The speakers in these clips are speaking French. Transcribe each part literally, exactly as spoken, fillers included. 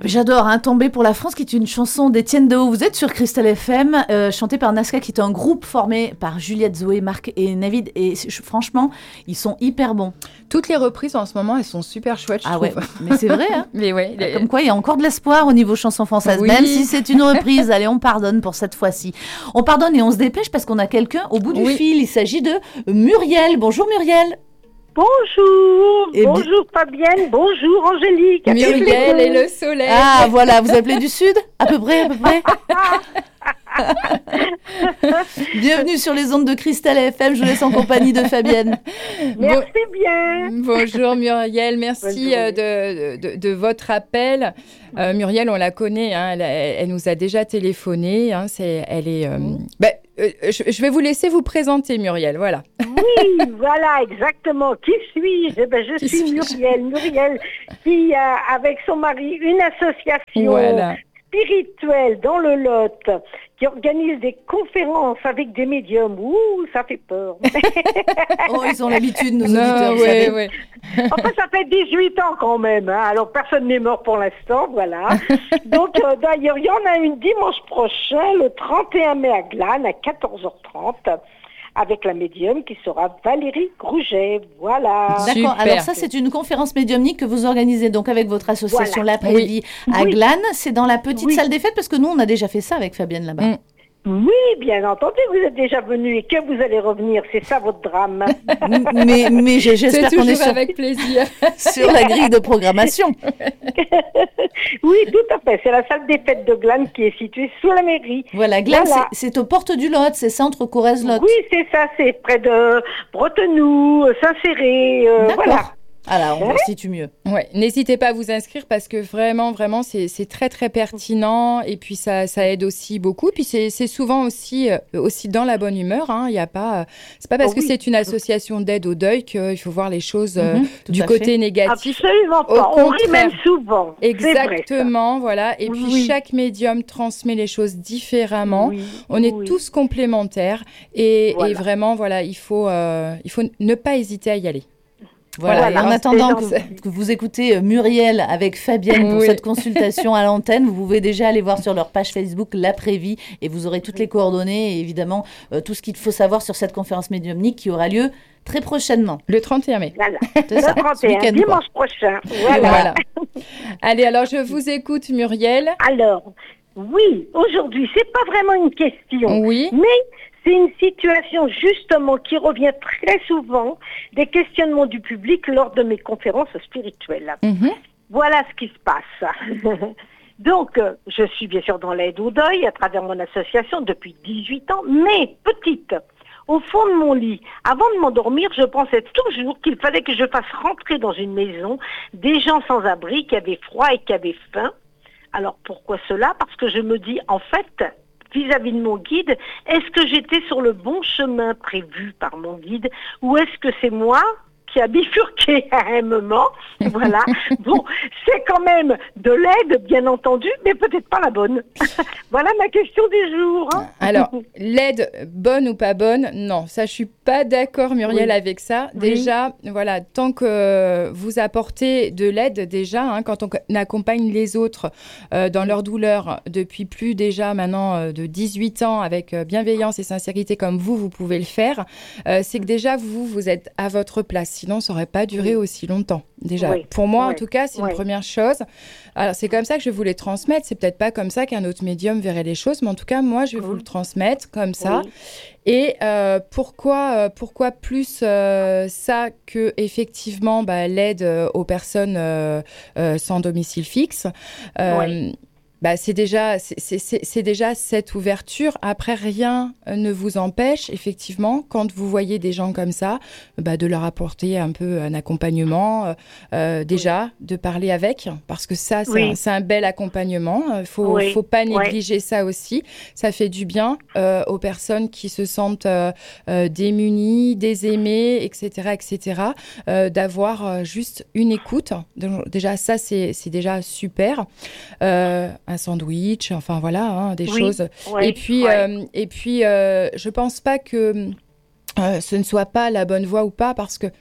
J'adore, hein, Tomber pour la France, qui est une chanson d'Étienne Daho. Vous êtes sur Christelle F M, euh, chantée par Nazca, qui est un groupe formé par Juliette, Zoé, Marc et Navid. Et je, franchement, ils sont hyper bons. Toutes les reprises en ce moment, elles sont super chouettes, je ah trouve. Ouais, mais c'est vrai, hein. Mais ouais, les... Comme quoi, il y a encore de l'espoir au niveau chanson française, oui. même si c'est une reprise. Allez, on pardonne pour cette fois-ci. On pardonne et on se dépêche parce qu'on a quelqu'un au bout du oui. fil. Il s'agit de Muriel. Bonjour Muriel. Bonjour, et bonjour bi- Fabienne, bonjour Angélique. Muriel et le soleil. Ah voilà, vous appelez du sud, à peu près, à peu près. Bienvenue sur les ondes de Christelle F M, je vous laisse en compagnie de Fabienne. Merci bon... bien. Bonjour Muriel, merci euh, de, de, de votre appel. Euh, Muriel, on la connaît, hein, elle, elle nous a déjà téléphoné. Hein, c'est, elle est, euh, bah, euh, je, je vais vous laisser vous présenter Muriel, voilà. Oui, voilà, exactement. Qui suis-je? Eh ben, Je qui suis Muriel. Muriel qui a avec son mari une association voilà. spirituelle dans le Lot, qui organise des conférences avec des médiums. Ouh, ça fait peur. Oh, ils ont l'habitude, nos non, auditeurs, vous ouais, savez. Ouais. Enfin, ça fait dix-huit ans quand même. Hein. Alors, personne n'est mort pour l'instant, voilà. Donc, euh, d'ailleurs, il y en a une dimanche prochain, le trente et un mai à Glane, à quatorze heures trente, avec la médium qui sera Valérie Grouget. Voilà. D'accord. Super. Alors ça, c'est une conférence médiumnique que vous organisez donc avec votre association voilà. l'après-midi oui. à oui. Glane. C'est dans la petite oui. salle des fêtes parce que nous, on a déjà fait ça avec Fabienne là-bas. Mm. Oui, bien entendu, vous êtes déjà venu et que vous allez revenir. C'est ça votre drame. mais mais j'espère c'est qu'on est sur, avec plaisir. sur la grille de programmation. Oui, tout à fait. C'est la salle des fêtes de Glane qui est située sous la mairie. Voilà, Glane, voilà. c'est, c'est aux portes du Lot, c'est ça, entre Corrèze-Lot. Oui, c'est ça, c'est près de Bretenoux, Saint-Céré, euh, D'accord. voilà. Alors, on situe mieux. Ouais, n'hésitez pas à vous inscrire parce que vraiment, vraiment, c'est, c'est très, très pertinent et puis ça, ça aide aussi beaucoup. Puis c'est, c'est souvent aussi, euh, aussi dans la bonne humeur. Hein. Il y a pas, euh, c'est pas parce oh, oui. que c'est une association d'aide au deuil qu'il faut voir les choses euh, mm-hmm, du côté fait. négatif. Absolument pas. Au On rit même souvent. Exactement, voilà. Et puis oui. chaque médium transmet les choses différemment. Oui, On est oui. tous complémentaires et, voilà. et vraiment, voilà, il faut, euh, il faut ne pas hésiter à y aller. Voilà, voilà. Et en attendant que, que vous écoutez Muriel avec Fabienne pour oui. cette consultation à l'antenne, vous pouvez déjà aller voir sur leur page Facebook l'après-vie et vous aurez toutes les coordonnées et évidemment euh, tout ce qu'il faut savoir sur cette conférence médiumnique qui aura lieu très prochainement. Le trente et un mai. Voilà. C'est ça, le trente et un, dimanche quoi. prochain. Voilà. voilà. Allez, alors je vous écoute Muriel. Alors, oui, aujourd'hui, c'est pas vraiment une question. Oui. Mais c'est une situation justement qui revient très souvent des questionnements du public lors de mes conférences spirituelles. Mm-hmm. Voilà ce qui se passe. Donc, euh, je suis bien sûr dans l'aide au deuil à travers mon association depuis dix-huit ans, mais petite, au fond de mon lit, avant de m'endormir, je pensais toujours qu'il fallait que je fasse rentrer dans une maison des gens sans abri qui avaient froid et qui avaient faim. Alors pourquoi cela ? Parce que je me dis, en fait, vis-à-vis de mon guide, est-ce que j'étais sur le bon chemin prévu par mon guide ou est-ce que c'est moi qui a bifurqué à un moment? Voilà. Bon, c'est quand même de l'aide, bien entendu, mais peut-être pas la bonne. Voilà ma question du jour. Hein. Alors, l'aide, bonne ou pas bonne? Non, ça, je suis pas d'accord, Muriel, oui. avec ça. Déjà, oui. voilà, tant que vous apportez de l'aide, déjà, hein, quand on accompagne les autres euh, dans leur douleur depuis plus déjà maintenant euh, de dix-huit ans avec euh, bienveillance et sincérité comme vous, vous pouvez le faire, euh, c'est que déjà, vous, vous êtes à votre place. Sinon, ça n'aurait pas duré oui. aussi longtemps. Déjà, oui. pour moi, oui. en tout cas, c'est oui. une première chose. Alors, c'est comme ça que je vais vous les transmettre. C'est peut-être pas comme ça qu'un autre médium verrait les choses, mais en tout cas, moi, je vais oui. vous le transmettre comme ça. Oui. Et euh, pourquoi, euh, pourquoi plus euh, ça que effectivement bah, l'aide euh, aux personnes euh, euh, sans domicile fixe. Euh, oui. Bah, c'est déjà, c'est, c'est, c'est déjà cette ouverture. Après, rien ne vous empêche, effectivement, quand vous voyez des gens comme ça, bah, de leur apporter un peu un accompagnement. Euh, déjà, oui. de parler avec, parce que ça, c'est, oui. un, c'est un bel accompagnement. Il ne faut, oui. faut pas négliger oui. ça aussi. Ça fait du bien euh, aux personnes qui se sentent euh, euh, démunies, désaimées, et cetera, et cetera, euh, d'avoir euh, juste une écoute. Donc, déjà, ça, c'est, c'est déjà super. Euh, un sandwich, enfin voilà, hein, des oui, choses. Ouais, et puis, ouais. euh, et puis, euh, je pense pas que euh, ce ne soit pas la bonne voie ou pas, parce que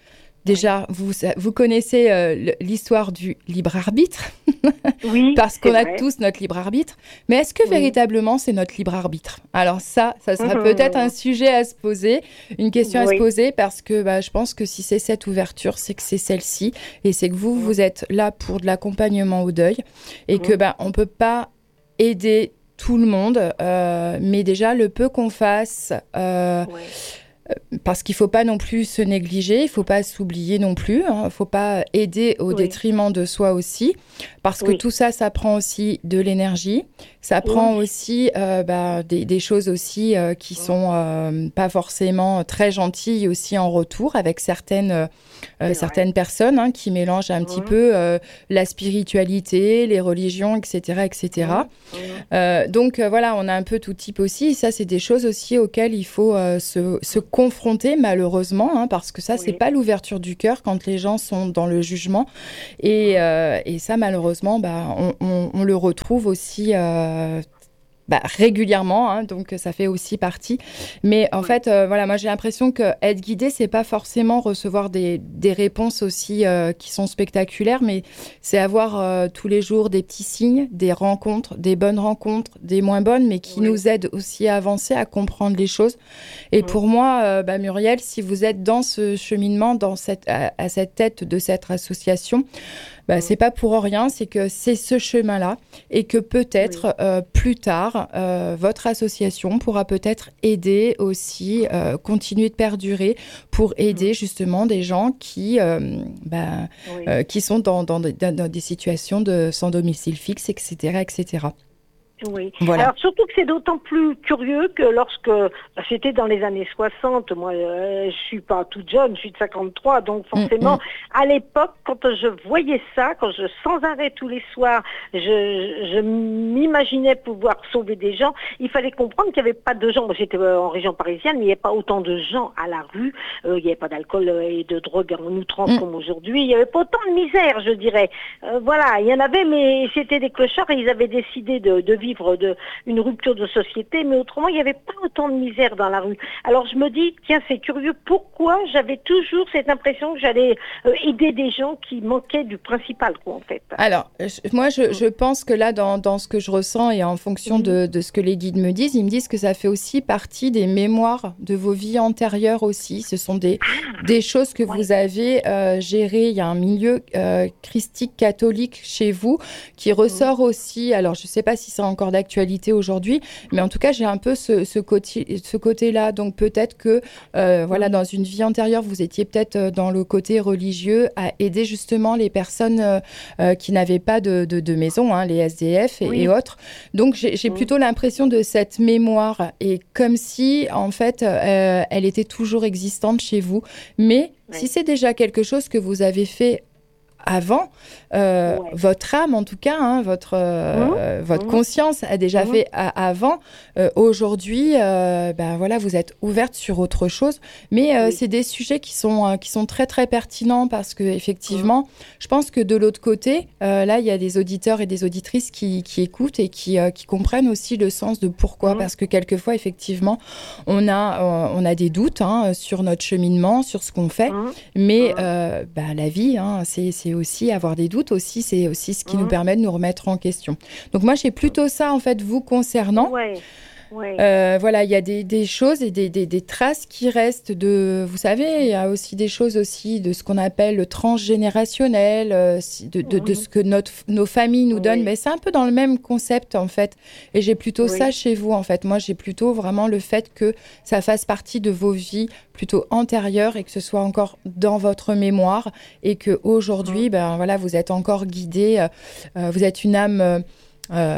déjà, vous, vous connaissez euh, l'histoire du libre arbitre, oui, parce qu'on a vrai. tous notre libre arbitre. Mais est-ce que oui. véritablement c'est notre libre arbitre? Alors ça, ça sera mmh. peut-être un sujet à se poser, une question oui. à se poser, parce que bah, je pense que si c'est cette ouverture, c'est que c'est celle-ci, et c'est que vous, mmh. vous êtes là pour de l'accompagnement au deuil, et mmh. que bah, on peut pas aider tout le monde, euh, mais déjà le peu qu'on fasse, euh, ouais. euh, parce qu'il ne faut pas non plus se négliger, il ne faut pas s'oublier non plus, il hein, ne faut pas aider au oui. détriment de soi aussi, parce que oui. tout ça, ça prend aussi de l'énergie, ça prend oui. aussi euh, bah, des, des choses aussi euh, qui ne oui. sont euh, pas forcément très gentilles aussi en retour, avec certaines, euh, certaines personnes hein, qui mélangent un oui. petit peu euh, la spiritualité, les religions, et cetera, et cetera. Oui. Euh, donc euh, voilà, on a un peu tout type aussi, et ça c'est des choses aussi auxquelles il faut euh, se, se confronter malheureusement, hein, parce que ça oui. c'est pas l'ouverture du cœur quand les gens sont dans le jugement, et, euh, et ça malheureusement bah, on, on, on le retrouve aussi euh, Bah, régulièrement, hein, donc ça fait aussi partie. Mais en oui. fait, euh, voilà, moi j'ai l'impression que être guidé, c'est pas forcément recevoir des, des réponses aussi euh, qui sont spectaculaires, mais c'est avoir euh, tous les jours des petits signes, des rencontres, des bonnes rencontres, des moins bonnes, mais qui oui. nous aident aussi à avancer, à comprendre les choses. Et oui. pour moi, euh, bah, Muriel, si vous êtes dans ce cheminement, dans cette, à, à cette tête de cette association, bah, c'est pas pour rien, c'est que c'est ce chemin-là et que peut-être oui. euh, plus tard, euh, votre association pourra peut-être aider aussi, euh, continuer de perdurer pour aider oui. justement des gens qui, euh, bah, oui. euh, qui sont dans, dans, dans, dans des situations de sans domicile fixe, et cetera, et cetera. Oui. Voilà. Alors surtout que c'est d'autant plus curieux que lorsque bah, c'était dans les années soixante, moi euh, je suis pas toute jeune, je suis de cinquante-trois, donc forcément mmh, mmh. à l'époque quand je voyais ça, quand je sans arrêt tous les soirs, je, je m'imaginais pouvoir sauver des gens, il fallait comprendre qu'il n'y avait pas de gens, moi, j'étais en région parisienne, mais il n'y avait pas autant de gens à la rue, euh, il n'y avait pas d'alcool et de drogue en outrance mmh. comme aujourd'hui, il n'y avait pas autant de misère je dirais. Euh, voilà, il y en avait mais c'était des clochards et ils avaient décidé de, de vivre de une rupture de société, mais autrement, il n'y avait pas autant de misère dans la rue. Alors je me dis, tiens, c'est curieux, pourquoi j'avais toujours cette impression que j'allais euh, aider des gens qui manquaient du principal, quoi, en fait. Alors, je, moi, je, je pense que là, dans, dans ce que je ressens et en fonction mmh. de, de ce que les guides me disent, ils me disent que ça fait aussi partie des mémoires de vos vies antérieures aussi. Ce sont des, ah, des choses que ouais. vous avez euh, gérées. Il y a un milieu euh, christique catholique chez vous qui ressort mmh. aussi. Alors, je ne sais pas si c'est encore d'actualité aujourd'hui, mais en tout cas, j'ai un peu ce, ce, côté, ce côté-là. Donc, peut-être que, euh, voilà, dans une vie antérieure, vous étiez peut-être dans le côté religieux à aider justement les personnes euh, euh, qui n'avaient pas de, de, de maison, hein, les S D F et, oui. et autres. Donc, j'ai, j'ai oui. plutôt l'impression de cette mémoire et comme si, en fait, euh, elle était toujours existante chez vous. Mais oui. si c'est déjà quelque chose que vous avez fait avant, euh, ouais. votre âme en tout cas, hein, votre, euh, mmh. votre mmh. conscience a déjà mmh. fait à, avant. Euh, aujourd'hui, euh, ben voilà, vous êtes ouverte sur autre chose, mais euh, oui. c'est des sujets qui sont euh, qui sont très très pertinents parce que effectivement, mmh. je pense que de l'autre côté, euh, là, il y a des auditeurs et des auditrices qui qui écoutent et qui euh, qui comprennent aussi le sens de pourquoi, mmh. parce que quelquefois, effectivement, on a euh, on a des doutes hein, sur notre cheminement, sur ce qu'on fait, mmh. mais mmh. Euh, ben, la vie, hein, c'est c'est aussi avoir des doutes aussi, c'est aussi ce qui mmh. nous permet de nous remettre en question. Donc moi, j'ai plutôt ça en fait vous concernant. Ouais. Ouais. Euh, voilà, il y a des, des choses et des, des, des traces qui restent de, vous savez, il y a aussi des choses aussi de ce qu'on appelle le transgénérationnel, euh, de, de, mmh. de ce que notre, nos familles nous oui. donnent, mais c'est un peu dans le même concept en fait. Et j'ai plutôt oui. ça chez vous en fait. Moi, j'ai plutôt vraiment le fait que ça fasse partie de vos vies plutôt antérieures et que ce soit encore dans votre mémoire et que aujourd'hui, mmh. ben voilà, vous êtes encore guidé, euh, vous êtes une âme. Euh, euh,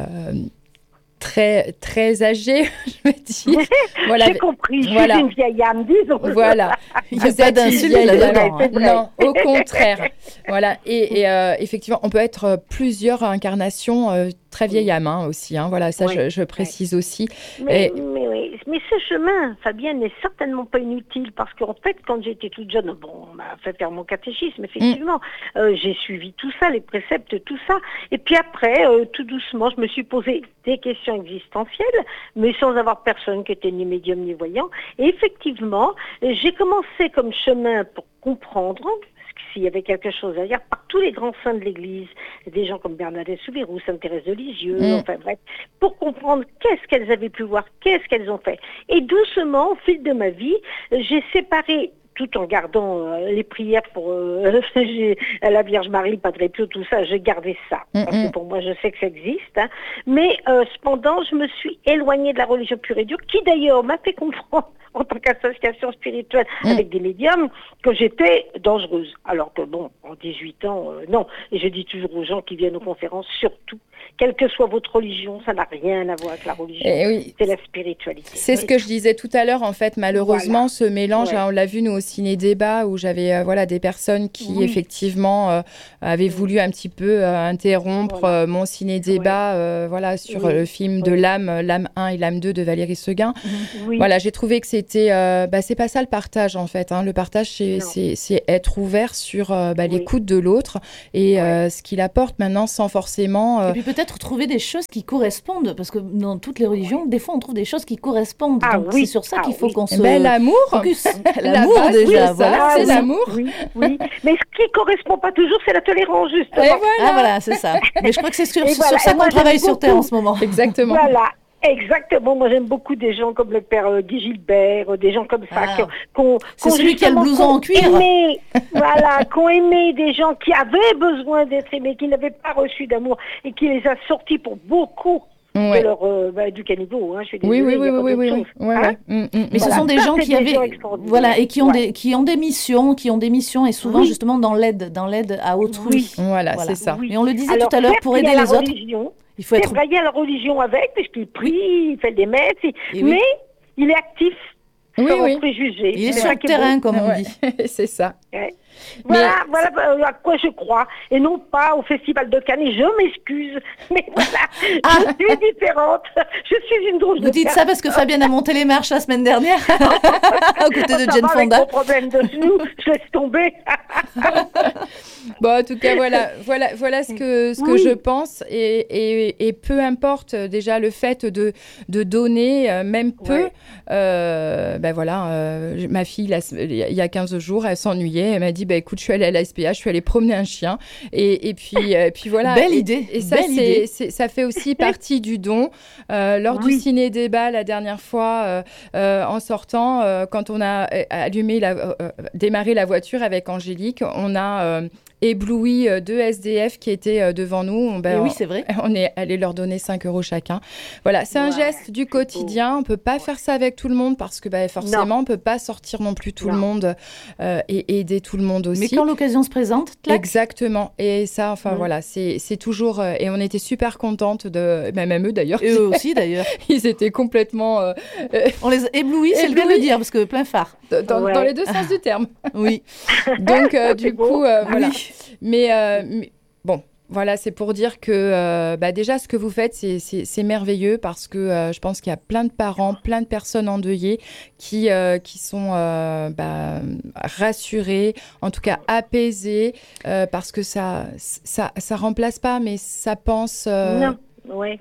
très très âgée, je me dis. Voilà. J'ai compris, je voilà. suis une vieille âme, disons. Voilà. Il n'y a pas d'insulte là-dedans. Non, au contraire. Voilà. Et, et euh, effectivement, on peut être plusieurs incarnations euh, très vieille âme hein, aussi. Hein. Voilà, ça oui. je, je précise oui. aussi. Mais, et... mais, oui. mais ce chemin, Fabienne, n'est certainement pas inutile parce qu'en fait, quand j'étais toute jeune, bon, on m'a fait faire mon catéchisme, effectivement. Mm. Euh, j'ai suivi tout ça, les préceptes, tout ça. Et puis après, euh, tout doucement, je me suis posé des questions existentielles, mais sans avoir personne qui était ni médium ni voyant. Et effectivement, j'ai commencé comme chemin pour comprendre s'il y avait quelque chose à dire, par tous les grands saints de l'Église, des gens comme Bernadette Soubirous, Sainte Thérèse de Lisieux, mmh. enfin bref, pour comprendre qu'est-ce qu'elles avaient pu voir, qu'est-ce qu'elles ont fait. Et doucement, au fil de ma vie, j'ai séparé, tout en gardant euh, les prières pour euh, la Vierge Marie, le Padre Pio, tout ça, j'ai gardé ça. Mm-hmm. Parce que pour moi, je sais que ça existe. Hein. Mais euh, cependant, je me suis éloignée de la religion pure et dure, qui d'ailleurs m'a fait comprendre, en tant qu'association spirituelle mm. avec des médiums, que j'étais dangereuse. Alors que bon, en dix-huit ans, euh, non. Et je dis toujours aux gens qui viennent aux conférences, surtout, quelle que soit votre religion, ça n'a rien à voir avec la religion. Oui. C'est la spiritualité. C'est oui. ce que je disais tout à l'heure, en fait, malheureusement, voilà. ce mélange, ouais. hein, on l'a vu nous au ciné-débat, où j'avais euh, voilà, des personnes qui, oui. effectivement, euh, avaient voulu un petit peu euh, interrompre voilà. euh, mon ciné-débat ouais. euh, voilà, sur oui. le film de oui. l'âme, l'âme un et l'âme deux de Valérie Seguin. Oui. Voilà, j'ai trouvé que c'était... Euh, bah, c'est pas ça le partage, en fait. Hein. Le partage, c'est, c'est, c'est être ouvert sur euh, bah, oui. l'écoute de l'autre et ouais. euh, ce qu'il apporte maintenant sans forcément... Euh, et puis peut-être trouver des choses qui correspondent, parce que dans toutes les religions, des fois, on trouve des choses qui correspondent. Ah, Donc, oui. c'est sur ça ah, qu'il faut oui. qu'on se ben, l'amour. focus. L'amour, base, déjà. Oui, voilà, c'est oui. l'amour. Oui, oui. Mais ce qui correspond pas toujours, c'est la tolérance, justement. Et voilà. Ah, voilà, c'est ça. Mais je crois que c'est sur, sur voilà. ça qu'on travaille sur Terre en ce moment. Exactement. Voilà. Exactement, moi j'aime beaucoup des gens comme le père euh, Guy Gilbert, euh, des gens comme ça. Ah. Qui, qu'on, c'est celui qui a le blouson en cuir. Aimé, voilà, qui ont aimé des gens qui avaient besoin d'être aimés, qui n'avaient pas reçu d'amour et qui les a sortis pour beaucoup. Ouais. De leur, euh, bah, du caniveau, hein, je suis désolée. Oui, oui, oui, oui, oui, oui. Ouais, hein ouais. Mm, mm, Mais voilà. ce sont des ça, gens qui des avaient, gens voilà, et qui ont ouais. des, qui ont des missions, qui ont des missions, et souvent oui. justement dans l'aide, dans l'aide à autrui. Oui. Voilà, voilà, c'est ça. Oui. Et on le disait Alors, tout à l'heure, pour aider les autres, il faut être. Il y a la religion avec, puisqu'il prie, oui. il fait des messes, et mais oui. il est actif. Oui, oui. Préjugés. Il est sur le terrain, comme on dit. C'est ça. Ouais. Voilà, mais... voilà à quoi je crois, et non pas au Festival de Cannes. Et je m'excuse, mais voilà, ah. je suis différente. Je suis une drôle de. Vous dites ça parce que Fabienne a monté les marches la semaine dernière à côté de Jane Fonda. Avec mon problème de genou, je laisse tomber. Bon, en tout cas, voilà, voilà, voilà ce que ce que oui. je pense, et, et, et peu importe déjà le fait de de donner, euh, même peu. Ouais. Euh, ben voilà, euh, ma fille, là, il y a quinze jours, elle s'ennuyait, elle m'a dit, bah écoute, je suis allée à la S P A, je suis allée promener un chien, et, et puis, euh, puis voilà. Belle et, idée. Et ça, Belle c'est, idée. c'est, ça fait aussi partie du don. Euh, lors oui. du ciné-débat, la dernière fois, euh, euh, en sortant, euh, quand on a allumé, la, euh, démarré la voiture avec Angélique, on a euh, ébloui euh, deux S D F qui étaient euh, devant nous. Ben, oui, c'est vrai. On est allé leur donner cinq euros chacun. Voilà, c'est ouais, un geste du quotidien. Beau. On ne peut pas ouais. faire ça avec tout le monde parce que ben, forcément, non. on ne peut pas sortir non plus tout non. le monde euh, et aider tout le monde aussi. Mais quand l'occasion se présente, clac. Exactement. Et ça, enfin mmh. voilà, c'est, c'est toujours... Euh, et on était super contentes de... Ben, même eux d'ailleurs. Et eux aussi d'ailleurs. Ils étaient complètement... Euh, euh, on les éblouit, c'est le cas de le dire, parce que plein phare. Dans, ouais. dans les deux sens du terme. Oui. Donc, euh, du coup, euh, voilà. Oui. Mais, euh, mais bon, voilà, c'est pour dire que euh, bah déjà, ce que vous faites, c'est, c'est, c'est merveilleux parce que euh, je pense qu'il y a plein de parents, plein de personnes endeuillées qui, euh, qui sont euh, bah, rassurées, en tout cas apaisées, euh, parce que ça ça, ça remplace pas, mais ça pense... Euh, non, ouais.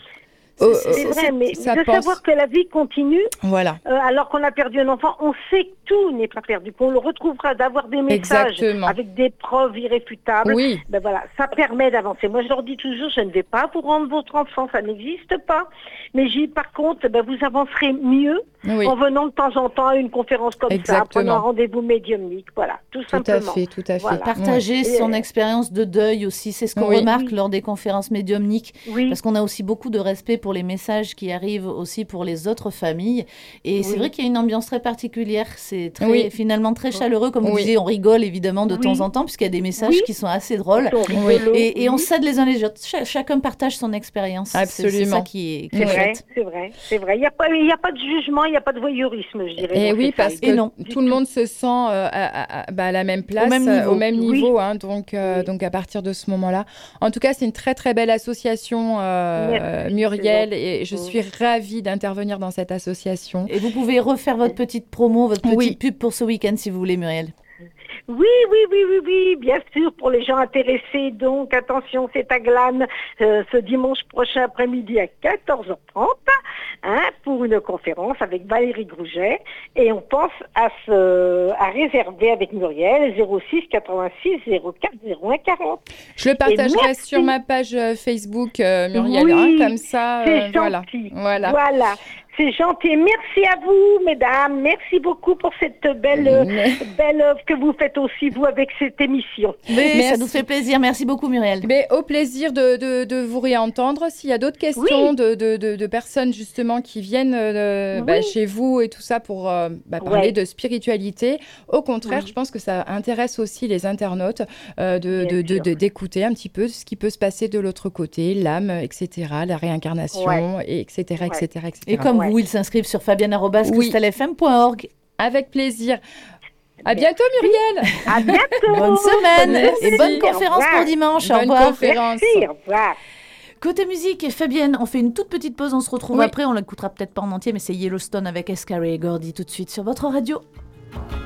Oh, c'est, c'est vrai, mais de pense... savoir que la vie continue, voilà. euh, alors qu'on a perdu un enfant, on sait que tout n'est pas perdu, qu'on le retrouvera, d'avoir des messages Exactement. avec des preuves irréfutables. Oui. Ben voilà, ça permet d'avancer. Moi, je leur dis toujours, je ne vais pas vous rendre votre enfant, ça n'existe pas. Mais j'ai, par contre, ben, vous avancerez mieux oui. en venant de temps en temps à une conférence comme Exactement. ça, en prenant un rendez-vous médiumnique. Voilà, tout, tout simplement. Tout à fait, tout à fait. Voilà. Partager ouais. son expérience de deuil aussi, c'est ce qu'on oui. remarque oui. lors des conférences médiumniques, oui. parce qu'on a aussi beaucoup de respect pour les messages qui arrivent aussi pour les autres familles. Et oui. c'est vrai qu'il y a une ambiance très particulière. C'est très, oui. finalement très chaleureux. Comme vous oui. disiez, on rigole évidemment de oui. temps en temps, puisqu'il y a des messages oui. qui sont assez drôles. Oui. Et, et oui. on s'aide les uns les autres. Ch- chacun partage son expérience. Absolument. C'est, c'est ça qui est, qui c'est est vrai, chouette. c'est vrai, c'est vrai. Il n'y a pas, il n'y a pas de jugement, il n'y a pas de voyeurisme, je dirais. Et oui, parce que non. tout le monde se sent euh, à, à, bah, à la même place, au même niveau. Au même niveau oui. hein, donc, euh, oui. donc à partir de ce moment-là. En tout cas, c'est une très très belle association, euh, Muriel, et je suis ravie d'intervenir dans cette association. Et vous pouvez refaire votre petite promo, votre petite oui. pub pour ce week-end si vous voulez, Muriel. Oui, oui, oui, oui, oui, bien sûr, pour les gens intéressés. Donc, attention, c'est à Glane euh, ce dimanche prochain après-midi à quatorze heures trente hein, pour une conférence avec Valérie Grouget. Et on pense à, se, à réserver avec Muriel zéro six quatre-vingt-six zéro quatre zéro un quarante. Je le partagerai sur ma page Facebook, euh, Muriel, oui, hein, comme ça. C'est euh, voilà. gentil. Voilà. Voilà. C'est gentil. Merci à vous, mesdames. Merci beaucoup pour cette belle, Mais... belle œuvre que vous faites aussi, vous, avec cette émission. Mais ça nous fait plaisir. Merci beaucoup, Muriel. Mais au plaisir de, de, de vous réentendre. S'il y a d'autres questions oui. de, de, de, de personnes, justement, qui viennent euh, oui. bah, chez vous et tout ça pour euh, bah, parler ouais. de spiritualité, au contraire, oui. je pense que ça intéresse aussi les internautes euh, de, de, de, de, d'écouter un petit peu ce qui peut se passer de l'autre côté, l'âme, et cetera, la réincarnation, ouais. et etc., ouais. etc., et cetera. Et comme vous, ils s'inscrivent sur fabienne arobase crystal f m point org. Avec plaisir. À bientôt, Muriel. À bientôt. Bonne semaine. Merci. Et bonne conférence pour dimanche. Bonne au revoir. Conférence. Merci, au revoir. Côté musique, Fabienne, on fait une toute petite pause. On se retrouve oui. après. On l'écoutera peut-être pas en entier, mais c'est Yellowstone avec Escaré et Gordy tout de suite sur votre radio.